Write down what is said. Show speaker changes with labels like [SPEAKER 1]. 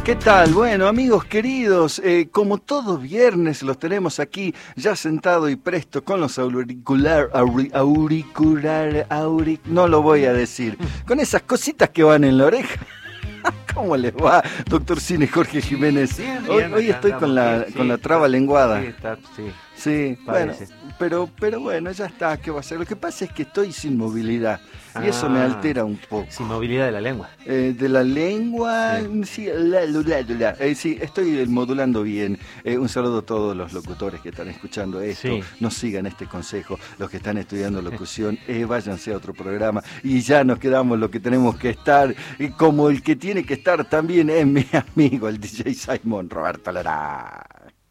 [SPEAKER 1] ¿Qué tal? Bueno, amigos queridos, como todo viernes los tenemos aquí ya sentado y presto con los no lo voy a decir, con esas cositas que van en la oreja. ¿Cómo les va, doctor Cine Jorge Jiménez? Hoy estoy con la traba lenguada. Sí, bueno, pero bueno, ya está, ¿qué va a ser? Lo que pasa es que estoy sin movilidad y eso me altera un poco.
[SPEAKER 2] Sin movilidad de la lengua.
[SPEAKER 1] De la lengua, sí, sí, estoy modulando bien. Un saludo a todos los locutores que están escuchando esto. Sí. No sigan este consejo. Los que están estudiando locución, váyanse a otro programa y ya nos quedamos lo que tenemos que estar. Como el que tiene que estar también es mi amigo, el DJ Simon Roberto Lara.